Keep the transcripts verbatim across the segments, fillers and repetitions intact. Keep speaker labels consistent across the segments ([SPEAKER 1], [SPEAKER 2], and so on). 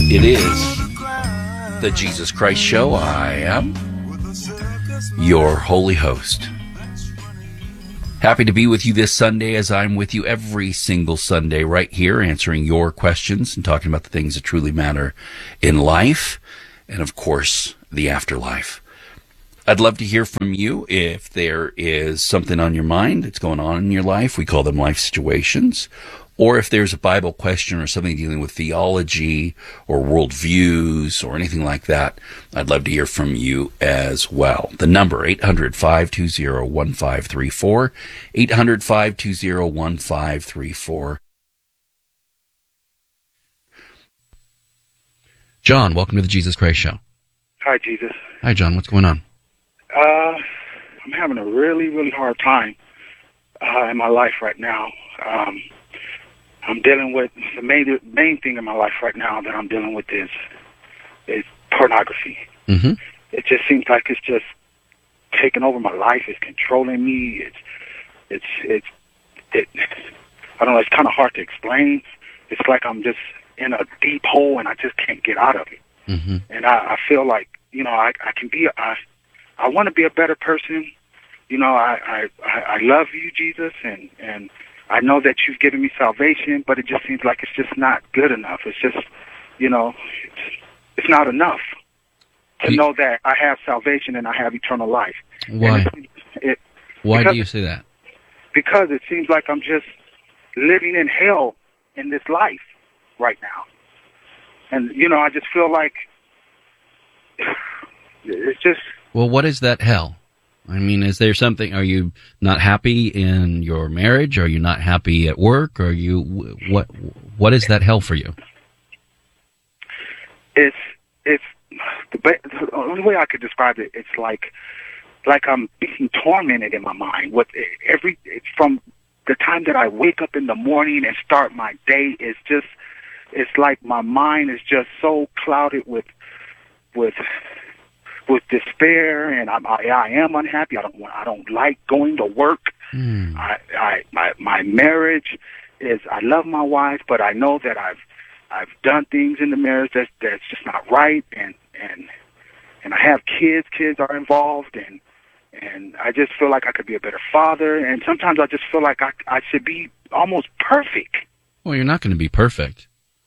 [SPEAKER 1] It is the Jesus Christ Show. I am your holy host. Happy to be with you this Sunday, as I'm with you every single Sunday right here, answering your questions and talking about the things that truly matter in life and, of course, the afterlife. I'd love to hear from you if there is something on your mind that's going on in your life. We call them life situations. Or if there's a Bible question or something dealing with theology or worldviews or anything like that, I'd love to hear from you as well. The number, eight hundred, five two zero, one five three four, eight hundred, five two zero, one five three four. John, welcome to the Jesus Christ Show.
[SPEAKER 2] Hi, Jesus.
[SPEAKER 1] Hi, John. What's going on?
[SPEAKER 2] Uh, I'm having a really, really hard time uh, in my life right now. Um, I'm dealing with the main main thing in my life right now that I'm dealing with is is pornography.
[SPEAKER 1] Mm-hmm.
[SPEAKER 2] It just seems like it's just taking over my life. It's controlling me. It's it's it's it. I don't know. It's kind of hard to explain. It's like I'm just in a deep hole and I just can't get out of it.
[SPEAKER 1] Mm-hmm.
[SPEAKER 2] And I, I feel like you know I I can be I I want to be a better person. You know I I I love you, Jesus, and and. I know that you've given me salvation, but it just seems like it's just not good enough. It's just, you know, it's, it's not enough to
[SPEAKER 1] you,
[SPEAKER 2] know that I have salvation and I have eternal life.
[SPEAKER 1] Why?
[SPEAKER 2] It, it,
[SPEAKER 1] why do you say that?
[SPEAKER 2] Because it seems like I'm just living in hell in this life right now. And, you know, I just feel like it's just...
[SPEAKER 1] Well, what is that hell? I mean, is there something, are you not happy in your marriage? Are you not happy at work? Are you, what, what is that hell for you?
[SPEAKER 2] It's, it's, the, the only way I could describe it, it's like, like I'm being tormented in my mind. With every, it's from the time that I wake up in the morning and start my day, it's just, it's like my mind is just so clouded with, with, with despair, and I'm, I, I am unhappy. I don't want, I don't like going to work.
[SPEAKER 1] Mm.
[SPEAKER 2] I, I, my, my marriage is, I love my wife, but I know that I've, I've done things in the marriage that's, that's just not right. And, and, and I have kids, kids are involved, and, and I just feel like I could be a better father. And sometimes I just feel like I, I should be almost perfect.
[SPEAKER 1] Well, you're not going to be perfect,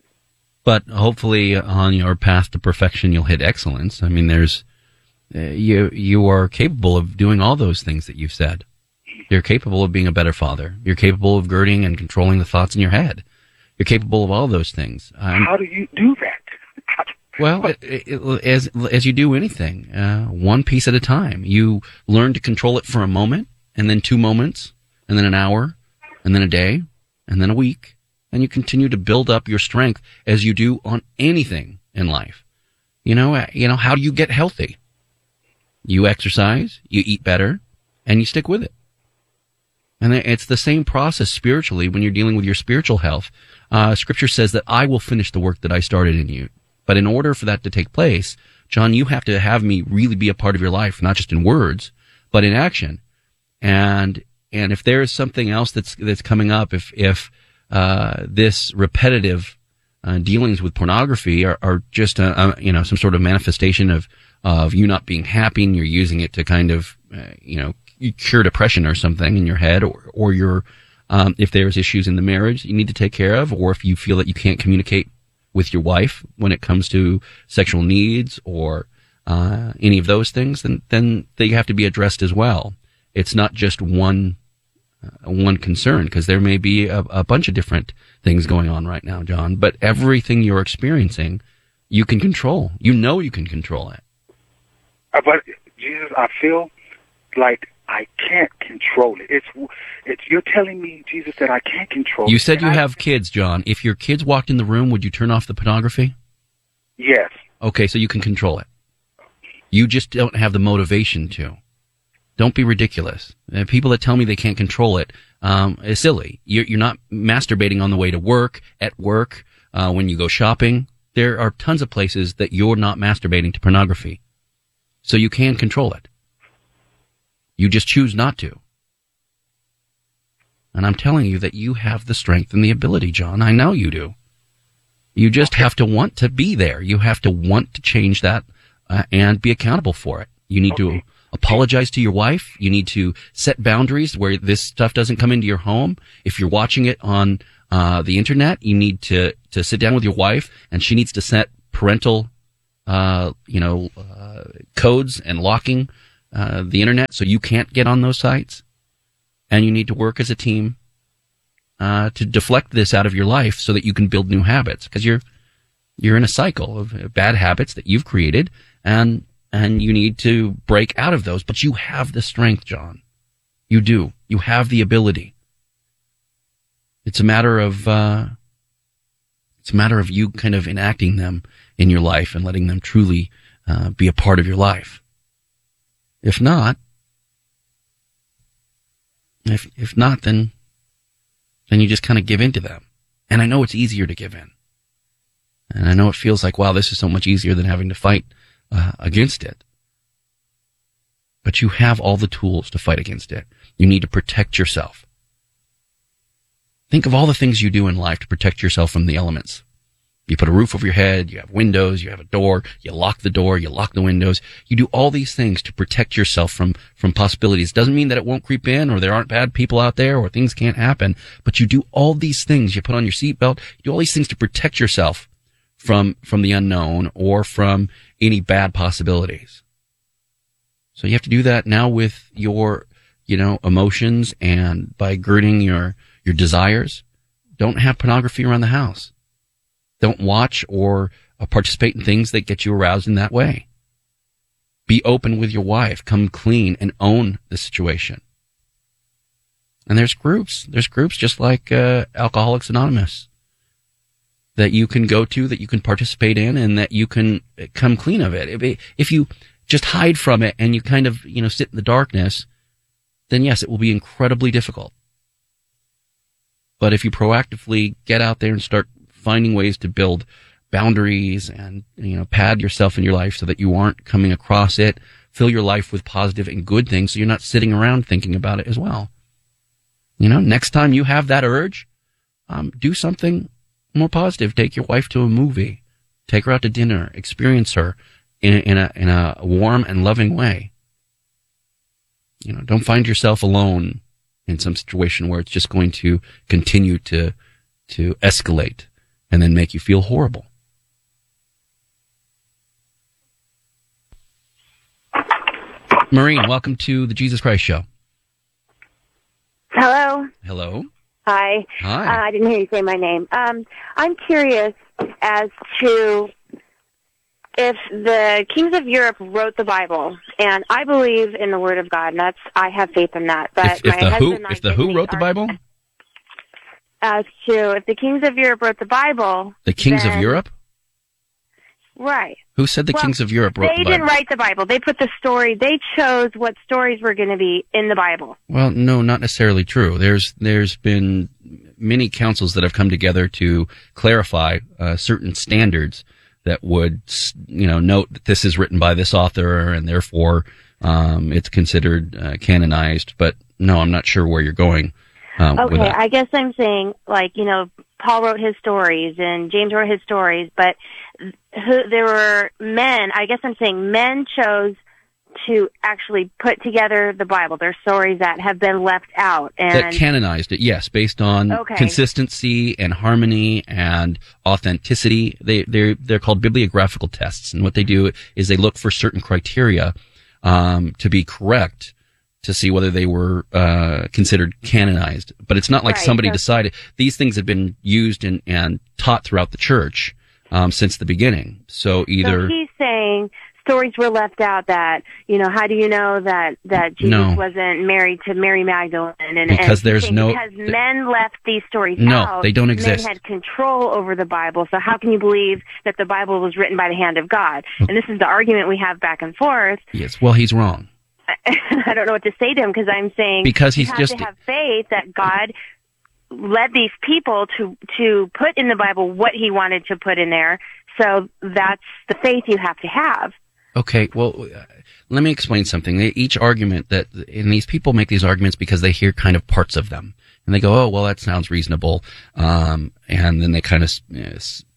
[SPEAKER 1] but hopefully on your path to perfection, you'll hit excellence. I mean, there's, Uh, you you are capable of doing all those things that you've said. You're capable of being a better father. You're capable of girding and controlling the thoughts in your head. You're capable of all those things. Um,
[SPEAKER 2] How do you do that?
[SPEAKER 1] well, it, it, as as you do anything, uh, one piece at a time. You learn to control it for a moment, and then two moments, and then an hour, and then a day, and then a week, and you continue to build up your strength as you do on anything in life. You know, you know, how do you get healthy? You exercise, you eat better, and you stick with it. And it's the same process spiritually when you're dealing with your spiritual health. Uh, scripture says that I will finish the work that I started in you. But in order for that to take place, John, you have to have me really be a part of your life, not just in words, but in action. And and if there is something else that's that's coming up, if if uh, this repetitive uh, dealings with pornography are, are just a, a, you know some sort of manifestation of of you not being happy, and you're using it to kind of, uh, you know, cure depression or something in your head, or, or you're, um, if there's issues in the marriage you need to take care of, or if you feel that you can't communicate with your wife when it comes to sexual needs or, uh, any of those things, then, then they have to be addressed as well. It's not just one, uh, one concern, because there may be a, a bunch of different things going on right now, John, but everything you're experiencing, you can control. You know you can control it.
[SPEAKER 2] Uh, but Jesus, I feel like I can't control it. It's, it's. You're telling me, Jesus, that I can't control it.
[SPEAKER 1] You said you
[SPEAKER 2] I,
[SPEAKER 1] have kids, John. If your kids walked in the room, would you turn off the pornography?
[SPEAKER 2] Yes.
[SPEAKER 1] Okay, so you can control it. You just don't have the motivation to. Don't be ridiculous. Uh, people that tell me they can't control it um, is silly. You're, you're not masturbating on the way to work, at work, uh, when you go shopping. There are tons of places that you're not masturbating to pornography. So you can control it. You just choose not to. And I'm telling you that you have the strength and the ability, John. I know you do. You just have to want to be there. You have to want to change that uh, and be accountable for it. You need
[SPEAKER 2] Okay.
[SPEAKER 1] to apologize to your wife. You need to set boundaries where this stuff doesn't come into your home. If you're watching it on uh, the internet, you need to, to sit down with your wife, and she needs to set parental, uh, you know, uh, codes and locking uh, the internet so you can't get on those sites. And you need to work as a team uh, to deflect this out of your life so that you can build new habits, because you're you're in a cycle of bad habits that you've created, and and you need to break out of those. But you have the strength, John. You do. You have the ability. It's a matter of uh, it's a matter of you kind of enacting them in your life and letting them truly uh, be a part of your life. If not, if if not, then then you just kind of give in to them. And I know it's easier to give in. And I know it feels like, wow, this is so much easier than having to fight uh, against it. But you have all the tools to fight against it. You need to protect yourself. Think of all the things you do in life to protect yourself from the elements. You put a roof over your head, you have windows, you have a door, you lock the door, you lock the windows. You do all these things to protect yourself from, from possibilities. Doesn't mean that it won't creep in, or there aren't bad people out there, or things can't happen. But you do all these things. You put on your seatbelt. You do all these things to protect yourself from, from the unknown or from any bad possibilities. So you have to do that now with your, you know, emotions, and by girding your, your desires. Don't have pornography around the house. Don't watch or uh, participate in things that get you aroused in that way. Be open with your wife. Come clean and own the situation. And there's groups. There's groups just like uh, Alcoholics Anonymous that you can go to, that you can participate in, and that you can come clean of it. If, if you just hide from it and you kind of, you know, sit in the darkness, then yes, it will be incredibly difficult. But if you proactively get out there and start finding ways to build boundaries and, you know, pad yourself in your life so that you aren't coming across it, fill your life with positive and good things so you're not sitting around thinking about it as well. You know, next time you have that urge, um, do something more positive. Take your wife to a movie. Take her out to dinner. Experience her in, in a, in a warm and loving way. You know, don't find yourself alone in some situation where it's just going to continue to, to escalate and then make you feel horrible. Maureen, welcome to the Jesus Christ Show.
[SPEAKER 3] Hello.
[SPEAKER 1] Hello.
[SPEAKER 3] Hi.
[SPEAKER 1] Hi.
[SPEAKER 3] Uh, I didn't hear you say my name. Um, I'm curious as to if the kings of Europe wrote the Bible, and I believe in the Word of God, and that's I have faith in that. But
[SPEAKER 1] If, if
[SPEAKER 3] my
[SPEAKER 1] the
[SPEAKER 3] husband
[SPEAKER 1] who,
[SPEAKER 3] and I
[SPEAKER 1] if the
[SPEAKER 3] get
[SPEAKER 1] who
[SPEAKER 3] in
[SPEAKER 1] wrote the
[SPEAKER 3] these
[SPEAKER 1] Bible,
[SPEAKER 3] arguments as to if the kings of Europe wrote the Bible,
[SPEAKER 1] the kings of
[SPEAKER 3] then-
[SPEAKER 1] Europe.
[SPEAKER 3] right?
[SPEAKER 1] Who said the
[SPEAKER 3] Well,
[SPEAKER 1] kings of Europe wrote
[SPEAKER 3] They
[SPEAKER 1] the
[SPEAKER 3] didn't
[SPEAKER 1] Bible?
[SPEAKER 3] write the Bible. They put the story. They chose what stories were going to be in the Bible.
[SPEAKER 1] Well, no, not necessarily true. There's there's been many councils that have come together to clarify uh, certain standards that would, you know, note that this is written by this author and therefore um, it's considered uh, canonized. But no, I'm not sure where you're going. Um, with
[SPEAKER 3] Okay,
[SPEAKER 1] that.
[SPEAKER 3] I guess I'm saying, like, you know, Paul wrote his stories and James wrote his stories, but who, there were men, I guess I'm saying men chose to actually put together the Bible. There's stories that have been left out.
[SPEAKER 1] That
[SPEAKER 3] And
[SPEAKER 1] canonized it, yes, based on
[SPEAKER 3] Okay.
[SPEAKER 1] consistency and harmony and authenticity. They they're they're called bibliographical tests, and what they do is they look for certain criteria um, to be correct to see whether they were uh, considered canonized. But it's not like
[SPEAKER 3] Right,
[SPEAKER 1] somebody
[SPEAKER 3] so-
[SPEAKER 1] decided. These things have been used and, and taught throughout the church um, since the beginning. So either
[SPEAKER 3] so he's saying stories were left out that, you know, how do you know that, that Jesus
[SPEAKER 1] No.
[SPEAKER 3] wasn't married to Mary Magdalene? And,
[SPEAKER 1] Because
[SPEAKER 3] and he's
[SPEAKER 1] there's
[SPEAKER 3] saying
[SPEAKER 1] no-
[SPEAKER 3] Because men left these stories
[SPEAKER 1] No,
[SPEAKER 3] out.
[SPEAKER 1] they don't exist.
[SPEAKER 3] Men had control over the Bible, so how can you believe that the Bible was written by the hand of God? And this is the argument we have back and forth.
[SPEAKER 1] yes, well, he's wrong.
[SPEAKER 3] I don't know what to say to him because I'm saying
[SPEAKER 1] Because he's
[SPEAKER 3] you have
[SPEAKER 1] just-
[SPEAKER 3] to have faith that God led these people to to put in the Bible what He wanted to put in there. So that's the faith you have to have.
[SPEAKER 1] Okay, well, uh, let me explain something. They, each argument that, and these people make these arguments because they hear kind of parts of them. And they go, oh, well, that sounds reasonable. Um, and then they kind of uh,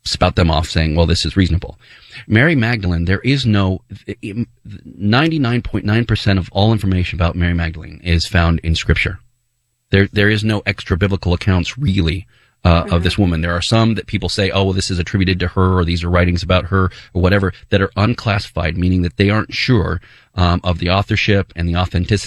[SPEAKER 1] spout them off saying, well, this is reasonable. Mary Magdalene, there is no, ninety-nine point nine percent of all information about Mary Magdalene is found in Scripture. There, there is no extra biblical accounts really uh, mm-hmm. of this woman. There are some that people say, oh, well, this is attributed to her, or these are writings about her, or whatever, that are unclassified, meaning that they aren't sure um, of the authorship and the authenticity